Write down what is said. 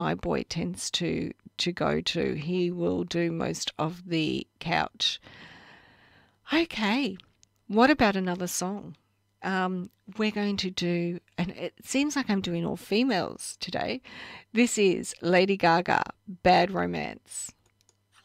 my boy tends to go to. He will do most of the couch. Okay, what about another song? We're going to do, and it seems like I'm doing all females today. This is Lady Gaga, Bad Romance.